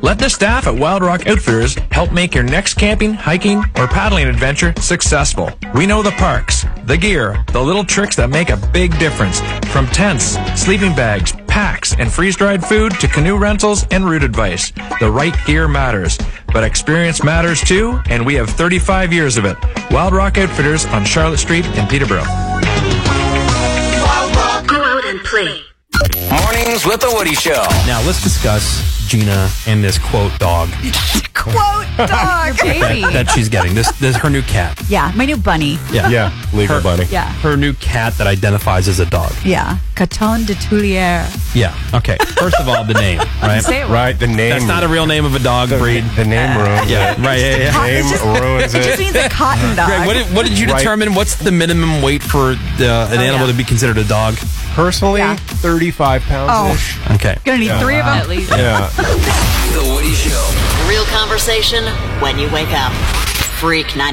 Let the staff at Wild Rock Outfitters help make your next camping, hiking, or paddling adventure successful. We know the parks, the gear, the little tricks that make a big difference. From tents, sleeping bags, packs, and freeze-dried food to canoe rentals and route advice. The right gear matters, but experience matters too, and we have 35 years of it. Wild Rock Outfitters on Charlotte Street in Peterborough. Wild Rock. Go out and play. Mornings with the Woody Show. Now let's discuss Gina and this quote dog Quote dog. Baby. that she's getting. This her new cat. Yeah, my new bunny. Yeah, legal bunny. Yeah. Her new cat that identifies as a dog. Yeah. Caton de Tulier. Yeah. Okay. First of all, the name, right? Say it right. Right, the name. That's not a real name of a dog breed. The name ruins Yeah. it. Right. Yeah. Cotton- Name it's just- ruins It just it. means a cotton dog. Greg, what did you Right. determine? What's the minimum weight for an animal yeah. to be considered a dog? Personally, Yeah. 35 pounds-ish. Okay. Gonna need 3 of them. At least. Yeah. The Woody Show. Real conversation when you wake up. Freak 90.